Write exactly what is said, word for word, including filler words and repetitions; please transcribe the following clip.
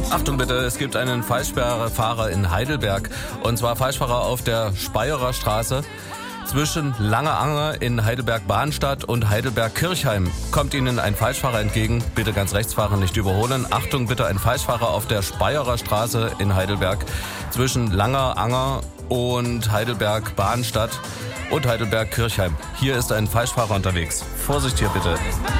Achtung bitte, es gibt einen Falschfahrer in Heidelberg. Und zwar Falschfahrer auf der Speyerer Straße. Zwischen Langeanger in Heidelberg-Bahnstadt und Heidelberg-Kirchheim kommt Ihnen ein Falschfahrer entgegen. Bitte ganz rechts fahren, nicht überholen. Achtung bitte, ein Falschfahrer auf der Speyerer Straße in Heidelberg. Zwischen Langeanger und Heidelberg-Bahnstadt und Heidelberg-Kirchheim. Hier ist ein Falschfahrer unterwegs. Vorsicht hier bitte.